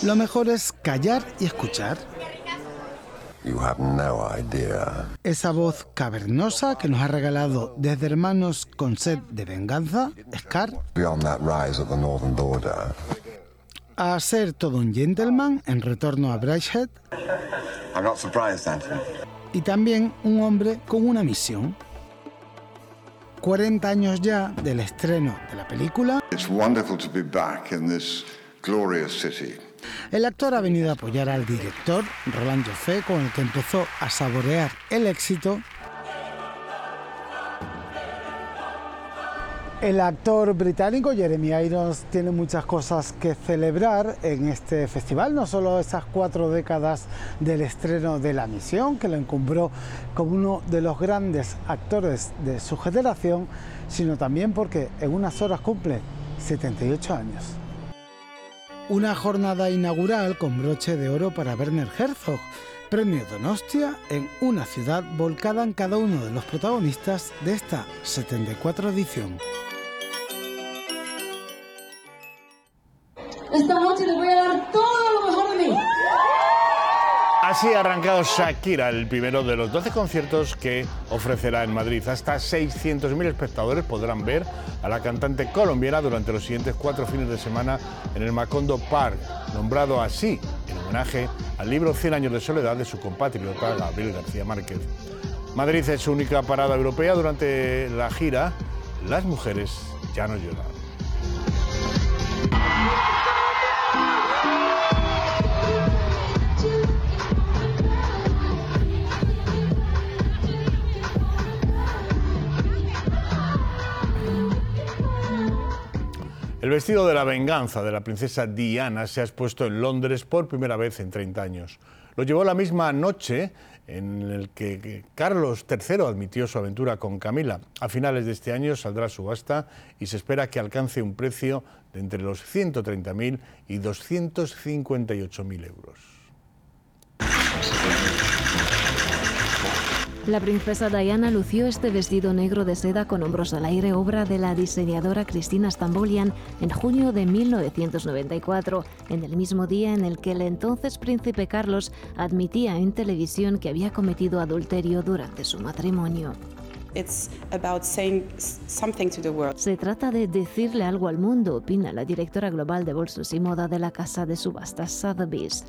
Lo mejor es callar y escuchar. You have no idea. Esa voz cavernosa que nos ha regalado desde Hermanos con sed de venganza, Scar, Beyond that rise at the northern border. a ser todo un gentleman en Retorno a Brideshead. I'm not surprised, Anthony. Y también un hombre con una misión. 40 años ya del estreno de la película. It's wonderful to be back in this glorious city. El actor ha venido a apoyar al director, Roland Joffé, con el que empezó a saborear el éxito. El actor británico Jeremy Irons tiene muchas cosas que celebrar en este festival, no solo esas 4 décadas del estreno de La Misión, que lo encumbró como uno de los grandes actores de su generación, sino también porque en unas horas cumple 78 años. Una jornada inaugural con broche de oro para Werner Herzog, premio Donostia en una ciudad volcada en cada uno de los protagonistas de esta 74 edición. Esta noche les voy a dar todo lo mejor de mí. Así ha arrancado Shakira, el primero de los 12 conciertos que ofrecerá en Madrid. Hasta 600.000 espectadores podrán ver a la cantante colombiana durante los siguientes 4 fines de semana en el Macondo Park, nombrado así en homenaje al libro 100 años de soledad de su compatriota Gabriel García Márquez. Madrid es su única parada europea durante la gira. Las mujeres ya no lloran. El vestido de la venganza de la princesa Diana se ha expuesto en Londres por primera vez en 30 años. Lo llevó la misma noche en la que Carlos III admitió su aventura con Camila. A finales de este año saldrá a subasta y se espera que alcance un precio de entre los 130.000 y 258.000 euros. La princesa Diana lució este vestido negro de seda con hombros al aire, obra de la diseñadora Cristina Stambolian, en junio de 1994, en el mismo día en el que el entonces príncipe Carlos admitía en televisión que había cometido adulterio durante su matrimonio. Se trata de decirle algo al mundo, opina la directora global de bolsos y moda de la casa de subastas Sotheby's.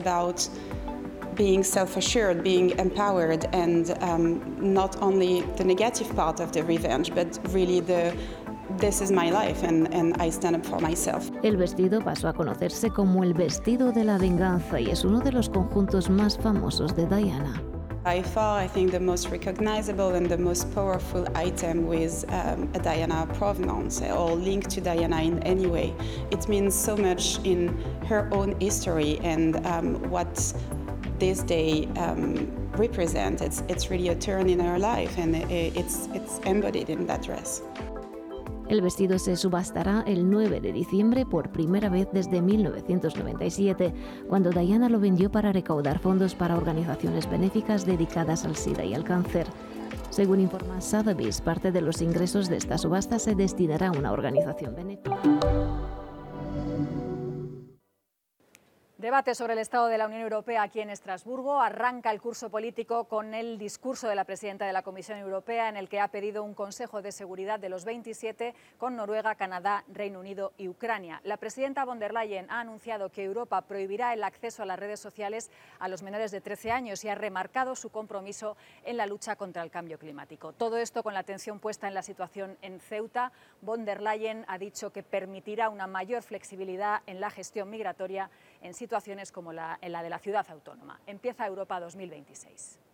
Being self-assured, being empowered, and not only the negative part of the revenge, but really this is my life and I stand up for myself. El vestido pasó a conocerse como el vestido de la venganza y es uno de los conjuntos más famosos de Diana. By far, I think the most recognizable and the most powerful item with a Diana provenance or linked to Diana in any way. It means so much in her own history and what this day represents. It's really a turn in her life and it's embodied in that dress. El vestido se subastará el 9 de diciembre por primera vez desde 1997, cuando Diana lo vendió para recaudar fondos para organizaciones benéficas dedicadas al SIDA y al cáncer. Según informa Sotheby's, parte de los ingresos de esta subasta se destinará a una organización benéfica. Debate sobre el estado de la Unión Europea aquí en Estrasburgo. Arranca el curso político con el discurso de la presidenta de la Comisión Europea, en el que ha pedido un Consejo de Seguridad de los 27 con Noruega, Canadá, Reino Unido y Ucrania. La presidenta von der Leyen ha anunciado que Europa prohibirá el acceso a las redes sociales a los menores de 13 años y ha remarcado su compromiso en la lucha contra el cambio climático. Todo esto con la atención puesta en la situación en Ceuta. Von der Leyen ha dicho que permitirá una mayor flexibilidad en la gestión migratoria en situaciones como en la de la ciudad autónoma. Empieza Europa 2026.